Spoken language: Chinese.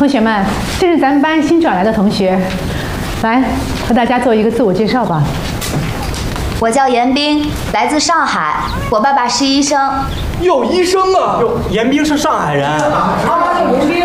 同学们，这是咱们班新转来的同学，来和大家做一个自我介绍吧。 我叫严冰，来自上海，我爸爸是医生。 有医生啊！ 哟，严冰是上海人， 他妈叫严冰。